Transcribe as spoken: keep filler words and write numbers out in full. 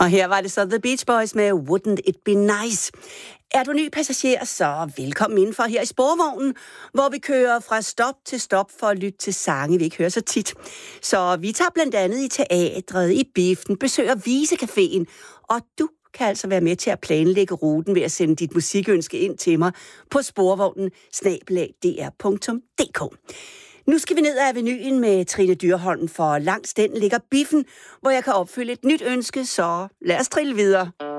Og her var det så The Beach Boys med Wouldn't It Be Nice. Er du ny passager, så velkommen indenfor her i sporvognen, hvor vi kører fra stop til stop for at lytte til sange, vi ikke hører så tit. Så vi tager blandt andet i teatret, i biffen, besøger Visecaféen, og du kan altså være med til at planlægge ruten ved at sende dit musikønske ind til mig på sporvognen snabel-a d r punktum d k. Nu skal vi ned ad avenuen med Trine Dyrholm, for langs den ligger biffen, hvor jeg kan opfylde et nyt ønske, så lad os trille videre.